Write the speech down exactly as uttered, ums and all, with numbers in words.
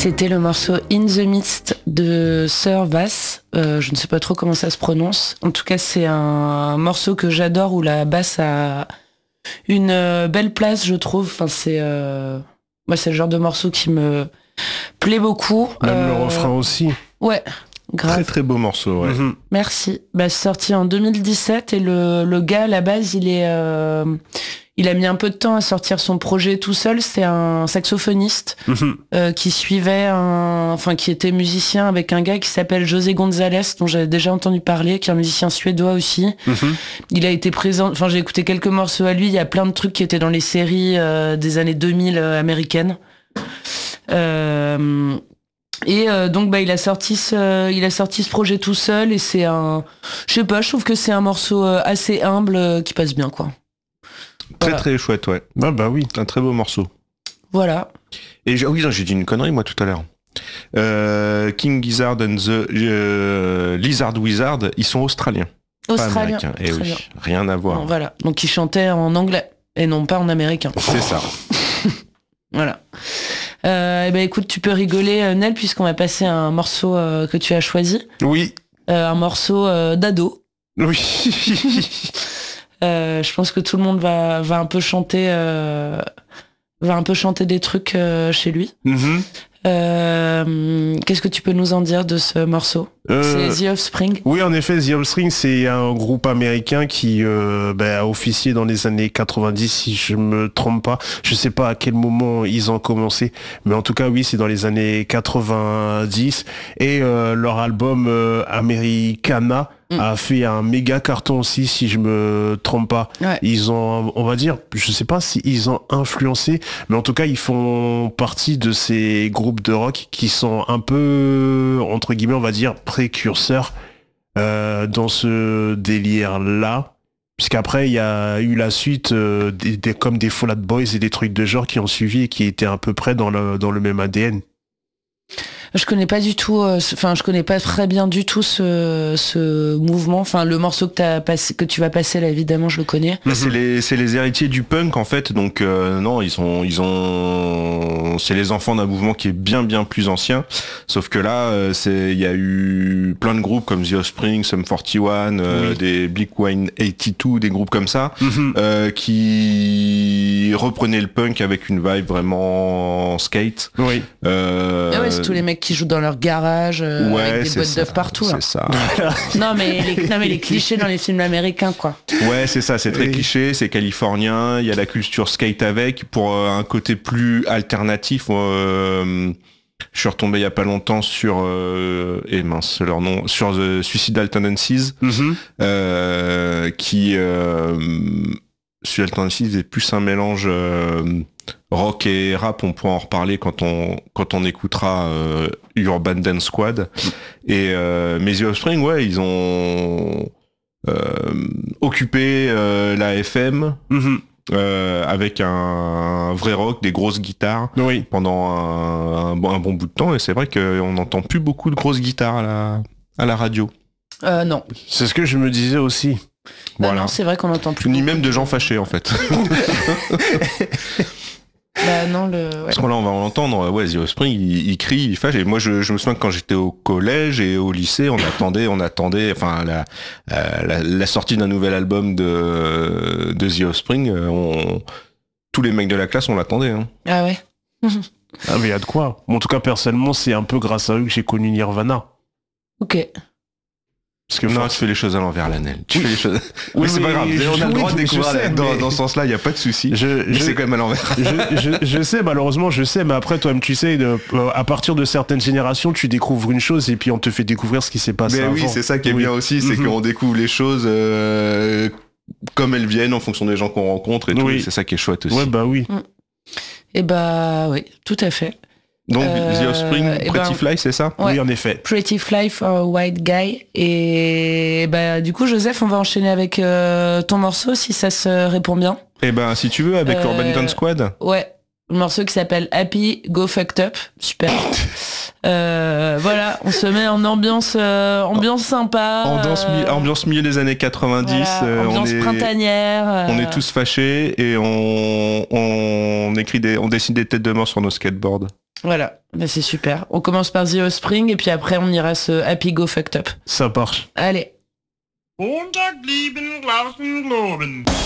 C'était le morceau In the Midst de Sir Vass. Euh, je ne sais pas trop comment ça se prononce. En tout cas, c'est un morceau que j'adore où la basse a une euh, belle place, je trouve. Enfin, c'est, euh... Moi, c'est le genre de morceau qui me plaît beaucoup. Même euh... le refrain aussi. Ouais, grave. Très très beau morceau, ouais. Mm-hmm. Merci. Bah, c'est sorti en deux mille dix-sept et le, le gars, à la base, il est... Euh... Il a mis un peu de temps à sortir son projet tout seul. C'est un saxophoniste Mmh. euh, qui suivait, un, enfin qui était musicien avec un gars qui s'appelle José González, dont j'avais déjà entendu parler, qui est un musicien suédois aussi. Mmh. Il a été présent. Enfin, j'ai écouté quelques morceaux à lui. Il y a plein de trucs qui étaient dans les séries euh, des années deux mille euh, américaines. Euh, et euh, donc, bah, il a sorti ce, il a sorti ce projet tout seul. Et c'est un, je sais pas, je trouve que c'est un morceau assez humble euh, qui passe bien, quoi. Très Voilà. très chouette, ouais. Ah bah oui. Un très beau morceau. Voilà. Et j'ai, oui, non, j'ai dit une connerie moi tout à l'heure. Euh, King Gizzard and the euh, Lizard Wizard, ils sont australiens. Australien. Pas américains. Eh Très oui, bien. rien à voir. Bon, voilà. Donc, il chantait en anglais et non pas en américain. C'est ça. Voilà. Euh, et ben écoute, tu peux rigoler, euh, Nel, puisqu'on va passer à un morceau euh, que tu as choisi, Oui. euh, un morceau euh, d'ado. Oui. Euh, je pense que tout le monde va, va un peu chanter, euh, va un peu chanter des trucs euh, chez lui. Mmh. Euh, qu'est-ce que tu peux nous en dire de ce morceau ? Euh, C'est The Offspring. Oui, en effet, The Offspring, c'est un groupe américain qui euh, bah, a officié dans les années quatre-vingt-dix, si je me trompe pas. Je sais pas à quel moment ils ont commencé, mais en tout cas, oui, c'est dans les années quatre-vingt-dix. Et euh, leur album euh, Americana Mm. a fait un méga carton aussi, si je me trompe pas. Ouais. Ils ont, on va dire, je sais pas si ils ont influencé, mais en tout cas, ils font partie de ces groupes de rock qui sont un peu, entre guillemets, on va dire, précurseurs euh, dans ce délire-là. Puisqu'après, il y a eu la suite, euh, des, des, comme des Fall Out Boys et des trucs de genre qui ont suivi et qui étaient à peu près dans le, dans le même A D N. Je connais pas du tout, enfin, euh, je connais pas très bien du tout ce, ce mouvement. Enfin, le morceau que, t'as passé, que tu vas passer là, évidemment, je le connais. Bah, c'est les c'est les héritiers du punk en fait, donc euh, non, ils sont ils ont c'est les enfants d'un mouvement qui est bien bien plus ancien. Sauf que là, euh, c'est il y a eu plein de groupes comme The Offspring, Sum quarante et un, euh, Oui. des Blink one eighty-two, des groupes comme ça, Mm-hmm. euh, qui reprenaient le punk avec une vibe vraiment skate. Oui. Euh, Ah ouais, c'est tous les mecs qui jouent dans leur garage euh, ouais, avec des c'est boîtes ça, d'œufs partout. Là. C'est ça. Non mais, les, non mais les clichés dans les films américains, quoi. Ouais, c'est ça, c'est très Oui. cliché, c'est californien, il y a la culture skate avec, pour euh, un côté plus alternatif. Euh, je suis retombé il y a pas longtemps sur, euh, et mince, leur nom, sur The Suicidal Tendencies, Mm-hmm. euh, qui, euh, Suicidal Tendencies est plus un mélange euh, rock et rap, on pourra en reparler quand on quand on écoutera euh, Urban Dance Squad. Et euh, mais The Offspring, ouais, ils ont euh, occupé euh, la F M Mm-hmm. euh, avec un, un vrai rock, des grosses guitares Oui. pendant un, un, bon, un bon bout de temps. Et c'est vrai qu'on n'entend plus beaucoup de grosses guitares à la à la radio. Euh, non. C'est ce que je me disais aussi. Bah Voilà. non, c'est vrai qu'on n'entend plus. Ni beaucoup. même de gens fâchés en fait. Bah non, le. Ouais. Parce que là, on va en entendre, ouais, The Offspring, il, il crie, il fâche. Et moi, je, je me souviens que quand j'étais au collège et au lycée, on attendait, on attendait, enfin, la, euh, la, la sortie d'un nouvel album de, de The Offspring, euh, on, tous les mecs de la classe, on l'attendait. Hein. Ah ouais. Ah mais il y a de quoi. En tout cas, personnellement, c'est un peu grâce à eux que j'ai connu Nirvana. Ok. Parce que Non, force- tu fais les choses à l'envers, Lanel. Tu Oui. fais les choses. Oui, mais c'est mais pas grave. je- On a le oui, droit de mais je découvrir sais, dans, mais- dans ce sens-là, il n'y a pas de souci. Je, Mais je- c'est quand même à l'envers. je, je, je sais, malheureusement, je sais, mais après, toi-même, tu sais, de, euh, à partir de certaines générations, tu découvres une chose et puis on te fait découvrir ce qui s'est passé Mais avant. oui, c'est ça qui est Oui. bien aussi, c'est Mhm. qu'on découvre les choses euh, comme elles viennent en fonction des gens qu'on rencontre et tout. Oui. C'est ça qui est chouette aussi. Ouais, bah oui. Et bah oui, tout à fait. Donc, Euh, The Offspring, eh Pretty ben- Fly, c'est ça? Ouais. Oui, en effet. Pretty Fly for a White Guy. Et bah du coup, Joseph, on va enchaîner avec euh, ton morceau si ça se répond bien. Eh ben, si tu veux, avec Euh, Urban Dance Squad. Ouais, le morceau qui s'appelle Happy Go Fucked Up. Super. Euh, voilà, on se met en ambiance, euh, ambiance sympa. Ambiance, mi- euh, ambiance milieu des années quatre-vingt-dix. voilà, euh, on, ambiance est, printanière. euh, on est tous fâchés et on, on écrit des, on dessine des têtes de mort sur nos skateboards. Voilà, bah, c'est super. On commence par The Offspring et puis après on ira se Happy Go Fucked Up. Ça marche. Allez. Montag blieben Glauben globen.